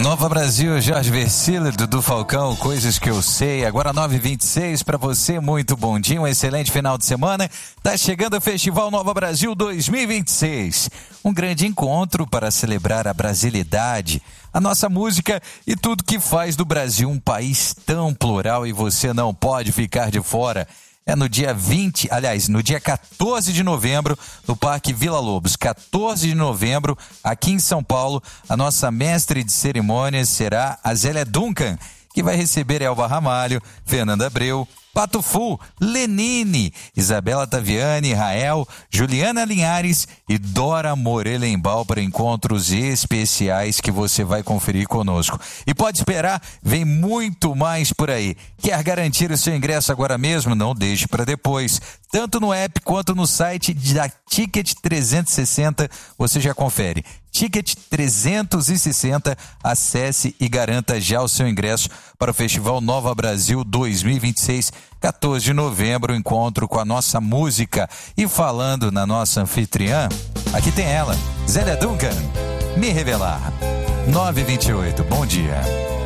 Nova Brasil, Jorge Versilo, Dudu Falcão, coisas que eu sei. Agora 9h26 para você, muito bom dia, um excelente final de semana. Tá chegando o Festival Nova Brasil 2026. Um grande encontro para celebrar a brasilidade, a nossa música e tudo que faz do Brasil um país tão plural, e você não pode ficar de fora. É no dia no dia 14 de novembro, no Parque Vila Lobos. 14 de novembro, aqui em São Paulo, a nossa mestre de cerimônias será a Zélia Duncan, que vai receber Elba Ramalho, Fernanda Abreu, Pato Fu, Lenine, Isabela Taviani, Rael, Juliana Linhares e Dora Morelenbaum para encontros especiais que você vai conferir conosco. E pode esperar, vem muito mais por aí. Quer garantir o seu ingresso agora mesmo? Não deixe para depois. Tanto no app quanto no site da Ticket 360, você já confere. Ticket 360, acesse e garanta já o seu ingresso para o Festival Nova Brasil 2026, 14 de novembro, encontro com a nossa música. E falando na nossa anfitriã, aqui tem ela, Zélia Duncan, Me Revelar. 9h28, bom dia.